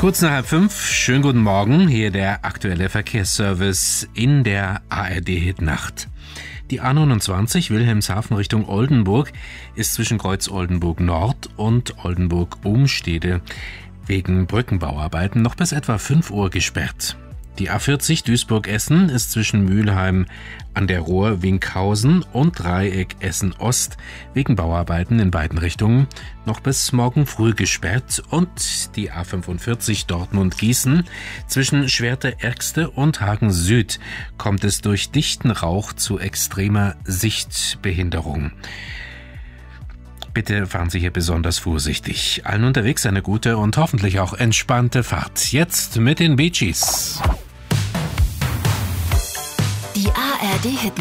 Kurz nach 5, schönen guten Morgen, hier der aktuelle Verkehrsservice in der ARD-Hit-Nacht. Die A29 Wilhelmshaven Richtung Oldenburg ist zwischen Kreuz Oldenburg Nord und Oldenburg Umstede wegen Brückenbauarbeiten noch bis etwa 5 Uhr gesperrt. Die A40 Duisburg-Essen ist zwischen Mülheim an der Ruhr Winkhausen und Dreieck Essen-Ost wegen Bauarbeiten in beiden Richtungen noch bis morgen früh gesperrt und die A45 Dortmund-Gießen zwischen Schwerte-Ergste und Hagen-Süd kommt es durch dichten Rauch zu extremer Sichtbehinderung. Bitte fahren Sie hier besonders vorsichtig. Allen unterwegs eine gute und hoffentlich auch entspannte Fahrt. Jetzt mit den Bee Gees. Die ARD-Hit